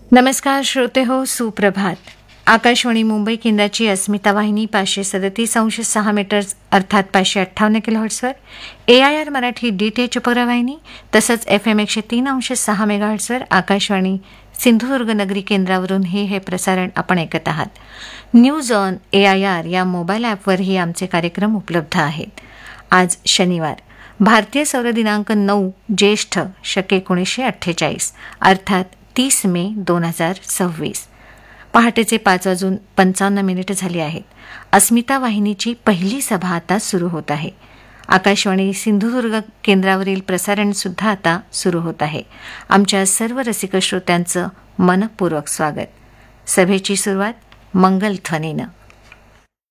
नमस्कार श्रोते हो, सुप्रभात. आकाशवाणी मुंबई केंद्राची अस्मिता वाहिनी 537.6 मीटर्स अर्थात 558 किलोहर्ट्सवर, AIR मराठी DTH उपग्रहवाहिनी तसंच FM 103.6 मेगाहर्ट्सवर आकाशवाणी सिंधुदुर्ग नगरी केंद्रावरून हे प्रसारण आपण ऐकत आहात. न्यूज ऑन AIR या मोबाईल ॲपवरही आमचे कार्यक्रम उपलब्ध आहेत. आज शनिवार, भारतीय सौर दिनांक 9 ज्येष्ठ शके 1948 अर्थात 30 मे 2026. पहाटेचे 5:55 झाले आहेत. अस्मिता वाहिनीची पहिली सभा आता सुरू होत आहे. आकाशवाणी सिंधुदुर्ग केंद्रावरील प्रसारण सुद्धा आता सुरू होत आहे. आमच्या सर्व रसिक श्रोत्यांचं मनपूर्वक स्वागत. सभेची सुरुवात मंगलध्वनीनं.